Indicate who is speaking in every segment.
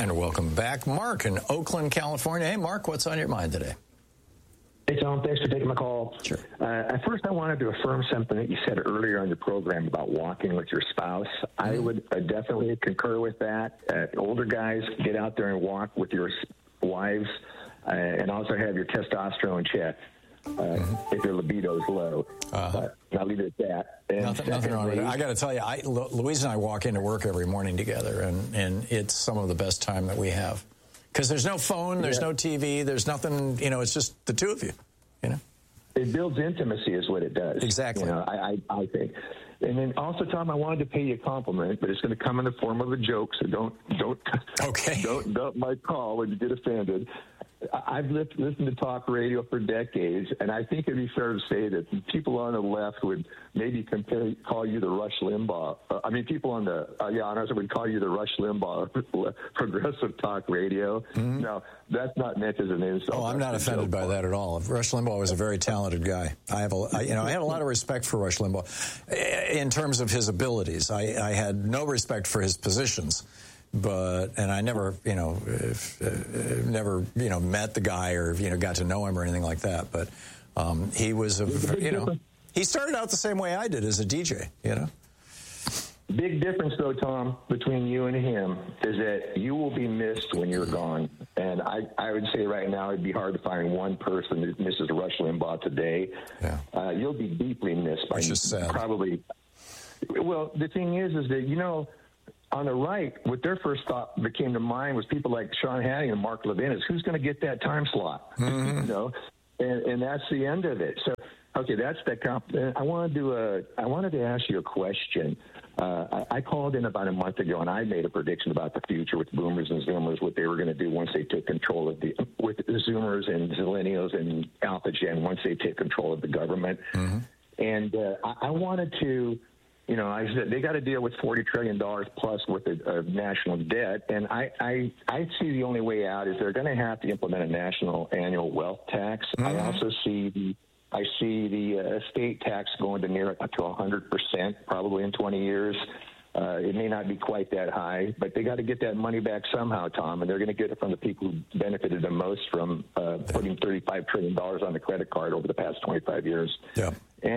Speaker 1: And welcome back, Mark in Oakland, California. Hey, Mark, what's on your mind today?
Speaker 2: Hey, Tom, thanks for taking my call.
Speaker 1: Sure.
Speaker 2: At first, I wanted to affirm something that you said earlier on your program about walking with your spouse. I would definitely concur with that. Older guys, get out there and walk with your wives and also have your testosterone checked if your libido is low. But I'll leave it at that. And
Speaker 1: nothing wrong with it. I got to tell you, Louise and I walk into work every morning together, and it's some of the best time that we have. Because there's no phone, there's no TV, there's nothing, it's just the two of you,
Speaker 2: It builds intimacy is what it does.
Speaker 1: Exactly.
Speaker 2: I think. And then also, Tom, I wanted to pay you a compliment, but it's going to come in the form of a joke, so don't dump my call when you get offended. I've listened to talk radio for decades, and I think it'd be fair to say that people on the left would maybe call you the Rush Limbaugh. People on the honors would call you the Rush Limbaugh progressive talk radio. No, that's not meant as an insult.
Speaker 1: Oh, I'm not offended by that at all. Rush Limbaugh was a very talented guy. I have a lot of respect for Rush Limbaugh in terms of his abilities. I had no respect for his positions. And I never, met the guy or, got to know him or anything like that. But he was, he started out the same way I did as a DJ,
Speaker 2: Big difference, though, Tom, between you and him is that you will be missed when you're gone. And I would say right now it'd be hard to find one person that misses Rush Limbaugh today. Yeah. You'll be deeply missed by you. Probably. Well, the thing is that, on the right, what their first thought that came to mind was people like Sean Hannity and Mark Levin is who's going to get that time slot, and that's the end of it. So, okay, that's the I wanted to ask you a question. I called in about a month ago, and I made a prediction about the future with Boomers and Zoomers, what they were going to do once they took control of with the Zoomers and Zillennials and Alpha Gen once they take control of the government. And I wanted to. I said they got to deal with $40 trillion plus worth of national debt, and I see the only way out is they're going to have to implement a national annual wealth tax. I also see the estate tax going to near up to 100% probably in 20 years. It may not be quite that high, but they got to get that money back somehow, Tom, and they're going to get it from the people who benefited the most from putting $35 trillion on the credit card over the past 25 years. Yeah.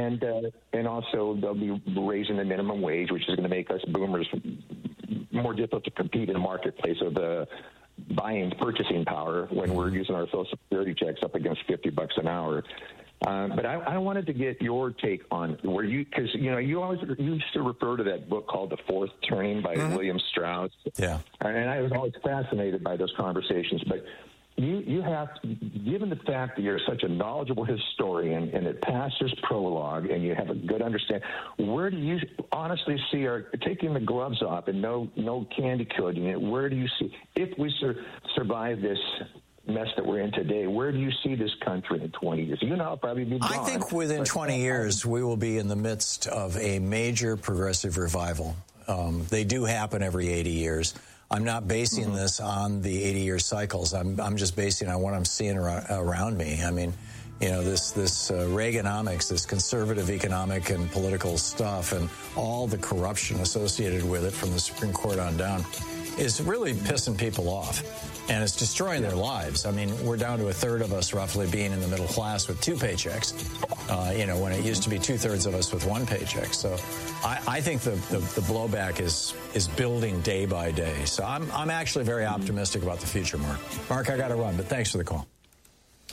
Speaker 2: And also they'll be raising the minimum wage, which is going to make us boomers more difficult to compete in the marketplace of the purchasing power when we're using our Social Security checks up against $50 an hour. But I wanted to get your take on where because you used to refer to that book called The Fourth Turning by William Strauss. Yeah. And I was always fascinated by those conversations, but you have, given the fact that you're such a knowledgeable historian and it passed this prologue and you have a good understanding, where do you honestly see, taking the gloves off and no candy coating it, where do you see, if we survive this mess that we're in today, where do you see this country in 20 years? I'll probably be gone.
Speaker 1: I think within 20 years, we will be in the midst of a major progressive revival. They do happen every 80 years. I'm not basing this on the 80-year cycles. I'm just basing on what I'm seeing around me. I mean, this Reaganomics, this conservative economic and political stuff, and all the corruption associated with it from the Supreme Court on down, is really pissing people off. And it's destroying their lives. I mean, we're down to a third of us roughly being in the middle class with 2 paychecks, when it used to be 2/3 of us with 1 paycheck. So I think the blowback is building day by day. So I'm actually very optimistic about the future, Mark. Mark, I got to run, but thanks for the call.